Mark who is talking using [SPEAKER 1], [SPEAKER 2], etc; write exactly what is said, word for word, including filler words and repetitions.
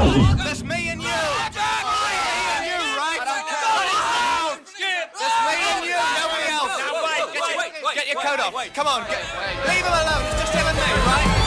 [SPEAKER 1] That's me and you. Me and you, right? That's me and you. Nobody else.
[SPEAKER 2] Now, wait, get your,
[SPEAKER 1] Get your
[SPEAKER 2] wait,
[SPEAKER 1] coat
[SPEAKER 2] wait,
[SPEAKER 1] off.
[SPEAKER 2] wait.
[SPEAKER 1] Come on. Get, leave him alone. It's just him and me, right?